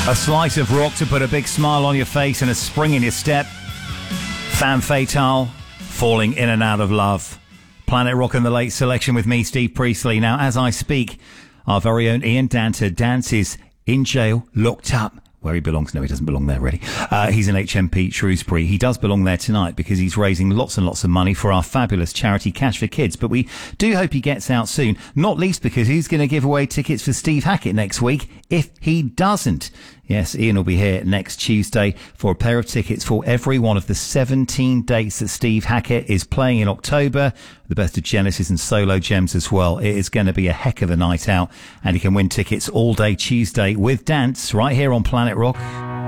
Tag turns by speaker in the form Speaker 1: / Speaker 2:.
Speaker 1: A slice of rock to put a big smile on your face and a spring in your step. Femme fatale, falling in and out of love. Planet Rock in the late selection with me, Steve Priestley. Now, as I speak, our very own Ian Danter. Dance is in jail, locked up. Where he belongs. No, he doesn't belong there, really. He's in HMP Shrewsbury. He does belong there tonight because he's raising lots and lots of money for our fabulous charity Cash for Kids. But we do hope he gets out soon, not least because he's going to give away tickets for Steve Hackett next week if he doesn't. Yes, Ian will be here next Tuesday for a pair of tickets for every one of the 17 dates that Steve Hackett is playing in October. The Best of Genesis and Solo Gems as well. It is going to be a heck of a night out, and you can win tickets all day Tuesday with Dance right here on Planet Rock.